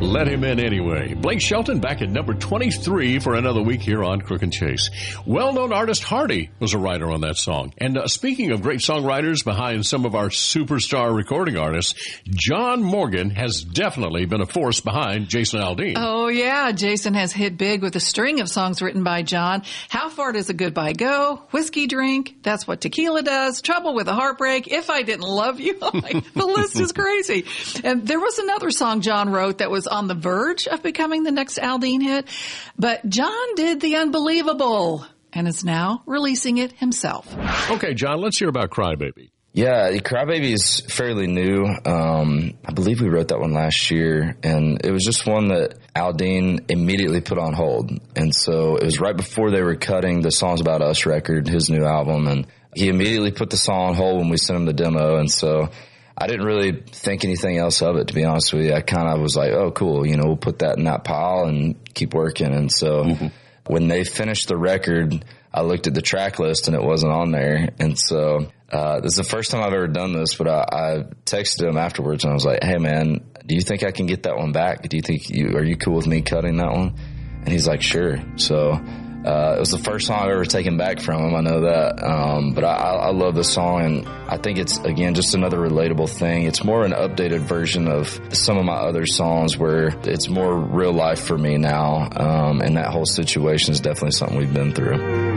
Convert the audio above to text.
Let him in anyway. Blake Shelton back at number 23 for another week here on Crook and Chase. Well-known artist Hardy was a writer on that song. And speaking of great songwriters behind some of our superstar recording artists, John Morgan has definitely been a force behind Jason Aldean. Oh, yeah. Jason has hit big with a string of songs written by John. How Far Does a Goodbye Go? Whiskey Drink. That's What Tequila Does. Trouble with a Heartbreak. If I Didn't Love You. The list is crazy. And there was another song John wrote that was on the verge of becoming the next Aldean hit. But John did the unbelievable and is now releasing it himself. Okay, John, let's hear about Crybaby. Yeah, Crybaby is fairly new. I believe we wrote that one last year, and it was just one that Aldean immediately put on hold. And so it was right before they were cutting the Songs About Us record, his new album, and he immediately put the song on hold when we sent him the demo. And so I didn't really think anything else of it, to be honest with you. I kind of was like, oh, cool, we'll put that in that pile and keep working. And so when they finished the record, I looked at the track list and it wasn't on there. And so this is the first time I've ever done this, but I texted him afterwards and I was like, hey, man, do you think I can get that one back? Do you think are you cool with me cutting that one? And he's like, sure. So it was the first song I've ever taken back from him. I know that. But I love the song, and I think it's, again, just another relatable thing. It's more an updated version of some of my other songs where it's more real life for me now. And that whole situation is definitely something we've been through.